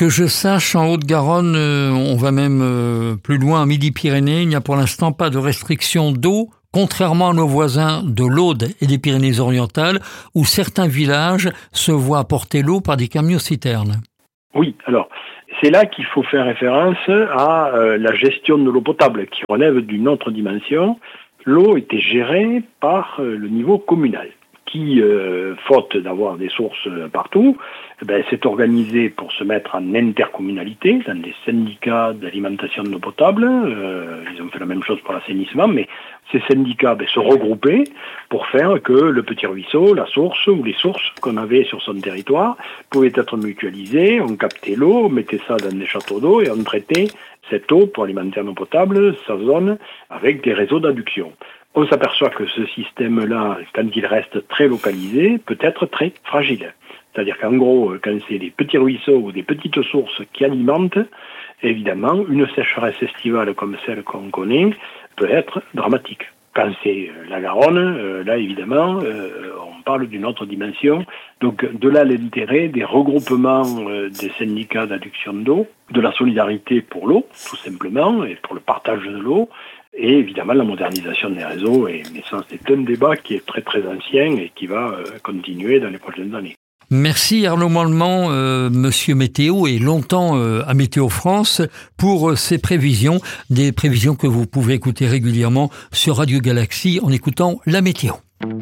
Que je sache, en Haute-Garonne, on va même plus loin, en Midi-Pyrénées, il n'y a pour l'instant pas de restriction d'eau, contrairement à nos voisins de l'Aude et des Pyrénées-Orientales, où certains villages se voient apporter l'eau par des camions-citernes. Oui, alors, c'est là qu'il faut faire référence à la gestion de l'eau potable, qui relève d'une autre dimension. L'eau était gérée par le niveau communal, qui, faute d'avoir des sources partout, s'est organisé pour se mettre en intercommunalité, dans des syndicats d'alimentation de l'eau potable. Ils ont fait la même chose pour l'assainissement, mais ces syndicats se regroupaient pour faire que le petit ruisseau, la source ou les sources qu'on avait sur son territoire pouvaient être mutualisées. On captait l'eau, on mettait ça dans des châteaux d'eau et on traitait cette eau pour alimenter en eau potable sa zone avec des réseaux d'adduction. On s'aperçoit que ce système-là, quand il reste très localisé, peut être très fragile. C'est-à-dire qu'en gros, quand c'est des petits ruisseaux ou des petites sources qui alimentent, évidemment, une sécheresse estivale comme celle qu'on connaît peut être dramatique. Quand c'est la Garonne, là évidemment, on parle d'une autre dimension. Donc de là l'intérêt des regroupements des syndicats d'adduction d'eau, de la solidarité pour l'eau, tout simplement, et pour le partage de l'eau, et évidemment la modernisation des réseaux. Mais ça, c'est un débat qui est très très ancien et qui va continuer dans les prochaines années. Merci Arnaud Mollement, Monsieur Météo et longtemps à Météo France pour ces prévisions, des prévisions que vous pouvez écouter régulièrement sur Radio Galaxie en écoutant la météo.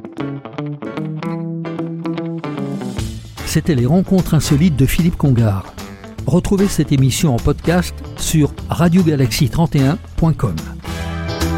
C'était les rencontres insolites de Philippe Congar. Retrouvez cette émission en podcast sur radiogalaxie31.com.